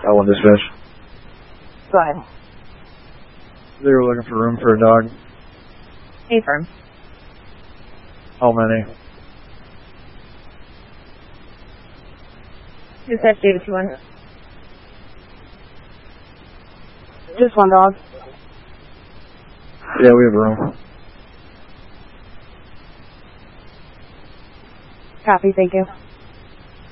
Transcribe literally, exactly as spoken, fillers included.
I want dispatch. Go ahead. They were looking for room for a dog. Affirm. How many? Dispatch David two one. Just one dog. Yeah, we have room. Copy, thank you.